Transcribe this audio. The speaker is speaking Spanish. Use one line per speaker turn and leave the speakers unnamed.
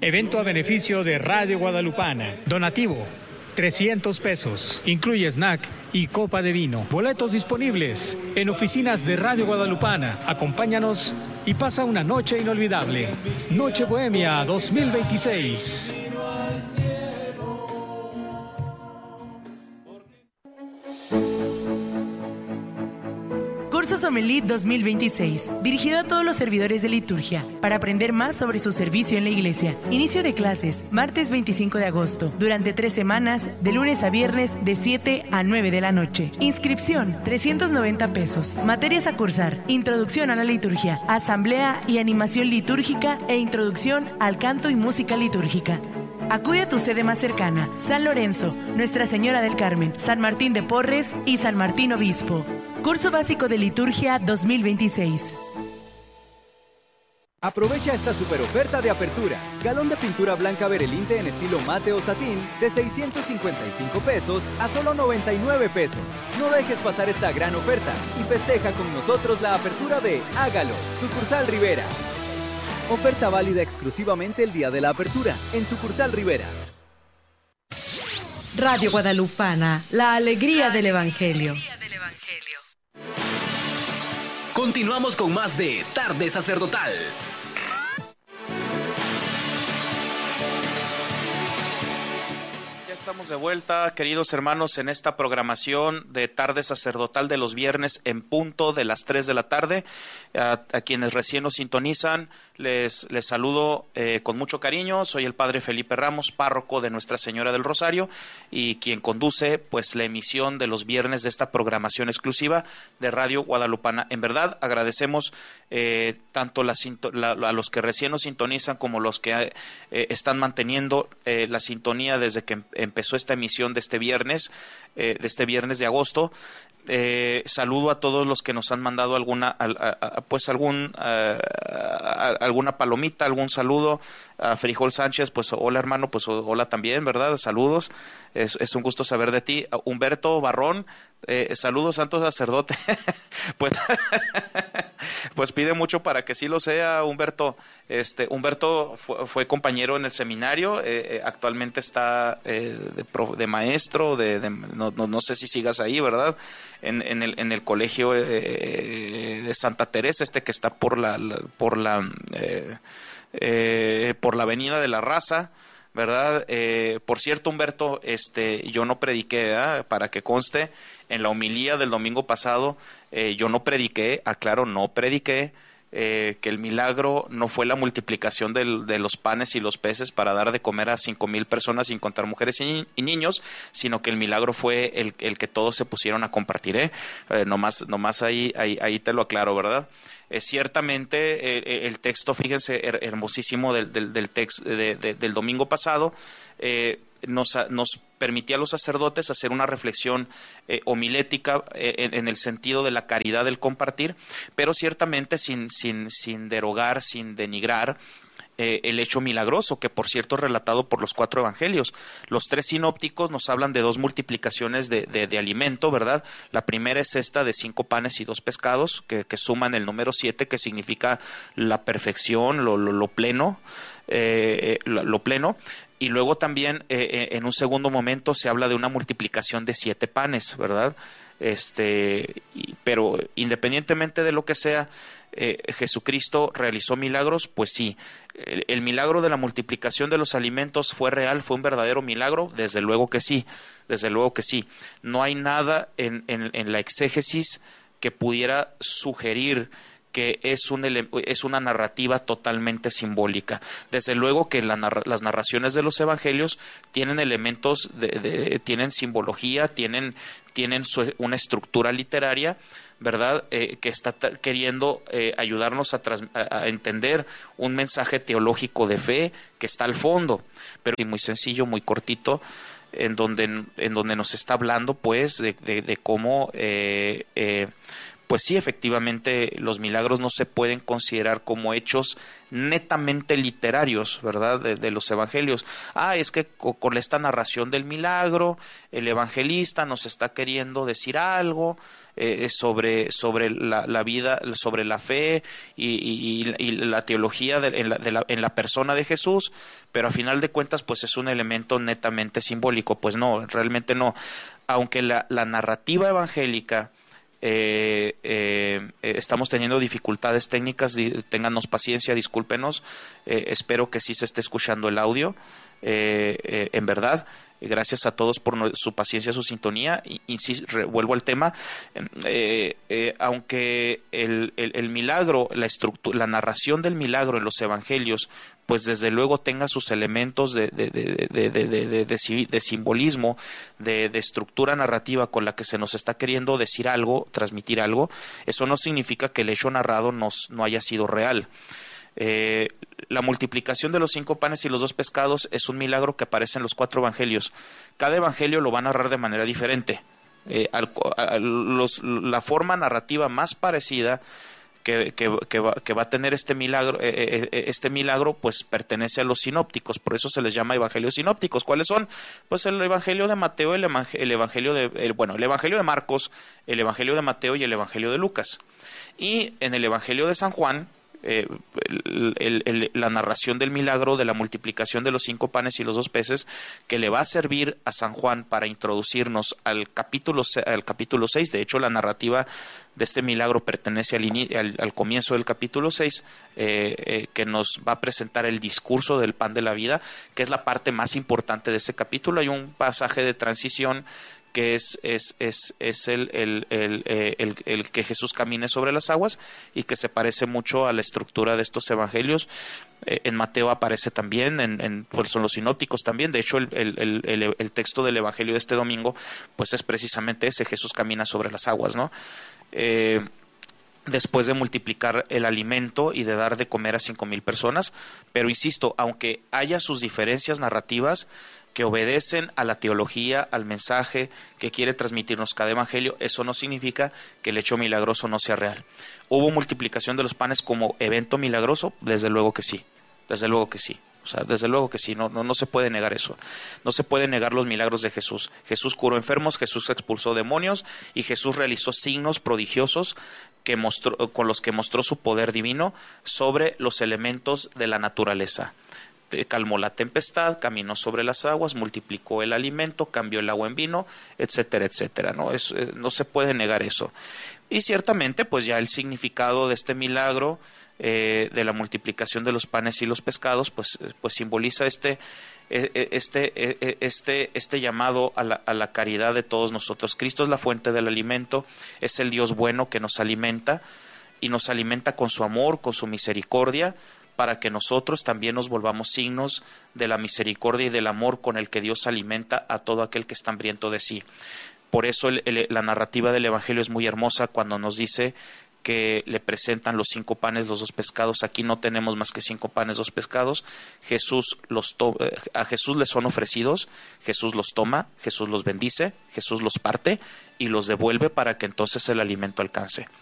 Evento a beneficio de Radio Guadalupana. Donativo, 300 pesos. Incluye snack y copa de vino. Boletos disponibles en oficinas de Radio Guadalupana. Acompáñanos y pasa una noche inolvidable. Noche Bohemia 2026.
Curso Sommelier 2026, dirigido a todos los servidores de liturgia, para aprender más sobre su servicio en la iglesia. Inicio de clases, martes 25 de agosto, durante 3 semanas, de lunes a viernes, de 7 a 9 de la noche. Inscripción, 390 pesos. Materias a cursar, introducción a la liturgia, asamblea y animación litúrgica e introducción al canto y música litúrgica. Acude a tu sede más cercana, San Lorenzo, Nuestra Señora del Carmen, San Martín de Porres y San Martín Obispo. Curso básico de liturgia 2026.
Aprovecha esta super oferta de apertura. Galón de pintura blanca Berelinte en estilo mate o satín de 655 pesos a solo 99 pesos. No dejes pasar esta gran oferta y festeja con nosotros la apertura de Hágalo, sucursal Rivera. Oferta válida exclusivamente el día de la apertura en sucursal Rivera.
Radio Guadalupana, la alegría del Evangelio.
Continuamos con más de Tarde Sacerdotal.
Ya estamos de vuelta, queridos hermanos, en esta programación de Tarde Sacerdotal de los viernes en punto de las 3 de la tarde. A quienes recién nos sintonizan, les saludo con mucho cariño. Soy el Padre Felipe Ramos, párroco de Nuestra Señora del Rosario y quien conduce pues la emisión de los viernes de esta programación exclusiva de Radio Guadalupana. En verdad agradecemos tanto a los que recién nos sintonizan como los que están manteniendo la sintonía desde que empezó esta emisión de este viernes de agosto. Saludo a todos los que nos han mandado alguna palomita, algún saludo. A Frijol Sánchez, pues hola hermano, pues hola también, ¿verdad? Saludos, es un gusto saber de ti. Humberto Barrón, saludos santo sacerdote. pues pide mucho para que sí lo sea, Humberto. Humberto fue compañero en el seminario, actualmente está de maestro, no sé si sigas ahí, ¿verdad? En el colegio de Santa Teresa, que está por la Avenida de la Raza, ¿verdad? Por cierto, Humberto, yo no prediqué, ¿verdad? Para que conste, en la homilía del domingo pasado, yo no prediqué, aclaro, no prediqué que el milagro no fue la multiplicación de los panes y los peces para dar de comer a 5,000 personas sin contar mujeres y niños, sino que el milagro fue el que todos se pusieron a compartir, nomás ahí te lo aclaro, ¿verdad? Ciertamente el texto, fíjense, hermosísimo del texto del domingo pasado, nos permitía a los sacerdotes hacer una reflexión homilética en el sentido de la caridad del compartir, pero ciertamente sin derogar, sin denigrar el hecho milagroso, que por cierto es relatado por los 4 evangelios. Los 3 sinópticos nos hablan de 2 multiplicaciones de alimento, ¿verdad? La primera es esta de 5 panes y 2 pescados, que suman el número 7, que significa la perfección, lo pleno, lo pleno. Y luego también en un segundo momento se habla de una multiplicación de 7 panes, ¿verdad? Pero independientemente de lo que sea, Jesucristo realizó milagros, pues sí. El milagro de la multiplicación de los alimentos fue real, fue un verdadero milagro, desde luego que sí, desde luego que sí. No hay nada en la exégesis que pudiera sugerir que es una narrativa totalmente simbólica. Desde luego que las narraciones de los evangelios tienen elementos, tienen simbología, tienen una estructura literaria, ¿verdad? Que está queriendo ayudarnos a entender un mensaje teológico de fe que está al fondo, pero muy sencillo, muy cortito, en donde nos está hablando pues de cómo pues sí, efectivamente, los milagros no se pueden considerar como hechos netamente literarios, ¿verdad?, de los evangelios. Es que con esta narración del milagro, el evangelista nos está queriendo decir algo sobre la vida, sobre la fe y la teología en la persona de Jesús, pero a final de cuentas pues es un elemento netamente simbólico. Pues no, realmente no. Aunque la narrativa evangélica estamos teniendo dificultades técnicas, ténganos paciencia, discúlpenos, espero que sí se esté escuchando el audio, en verdad. Gracias a todos por su paciencia, su sintonía. Vuelvo al tema. Aunque el milagro, la narración del milagro en los evangelios, pues desde luego tenga sus elementos de simbolismo, de estructura narrativa con la que se nos está queriendo decir algo, transmitir algo, eso no significa que el hecho narrado no haya sido real. La multiplicación de los 5 panes y los 2 pescados es un milagro que aparece en los 4 evangelios. Cada evangelio lo va a narrar de manera diferente. La forma narrativa más parecida que va a tener este milagro pues pertenece a los sinópticos, por eso se les llama evangelios sinópticos. ¿Cuáles son? Pues el evangelio de Mateo, el evangelio de Marcos, el evangelio de Mateo y el evangelio de Lucas. Y en el evangelio de San Juan, la narración del milagro de la multiplicación de los 5 panes y los 2 peces, que le va a servir a San Juan para introducirnos al capítulo 6. De hecho, la narrativa de este milagro pertenece al comienzo del capítulo 6, que nos va a presentar el discurso del pan de la vida, que es la parte más importante de ese capítulo. Hay un pasaje de transición que es el que Jesús camine sobre las aguas y que se parece mucho a la estructura de estos evangelios. En Mateo aparece también, pues son los sinópticos también. De hecho, el texto del evangelio de este domingo pues es precisamente ese: Jesús camina sobre las aguas, ¿no? Después de multiplicar el alimento y de dar de comer a 5,000 personas. Pero insisto, aunque haya sus diferencias narrativas que obedecen a la teología, al mensaje que quiere transmitirnos cada evangelio, eso no significa que el hecho milagroso no sea real. ¿Hubo multiplicación de los panes como evento milagroso? Desde luego que sí, desde luego que sí. O sea, desde luego que sí, no se puede negar eso. No se puede negar los milagros de Jesús. Jesús curó enfermos, Jesús expulsó demonios y Jesús realizó signos prodigiosos con los que mostró su poder divino sobre los elementos de la naturaleza. Calmó la tempestad, caminó sobre las aguas, multiplicó el alimento, cambió el agua en vino, etcétera, etcétera, ¿no? No se puede negar eso. Y ciertamente, pues ya el significado de este milagro, de la multiplicación de los panes y los pescados, pues simboliza este llamado a la caridad de todos nosotros. Cristo es la fuente del alimento, es el Dios bueno que nos alimenta y nos alimenta con su amor, con su misericordia, para que nosotros también nos volvamos signos de la misericordia y del amor con el que Dios alimenta a todo aquel que está hambriento de sí. Por eso la narrativa del Evangelio es muy hermosa cuando nos dice que le presentan los 5 panes, los 2 pescados. Aquí no tenemos más que 5 panes, 2 pescados. A Jesús les son ofrecidos, Jesús los toma, Jesús los bendice, Jesús los parte y los devuelve para que entonces el alimento alcance.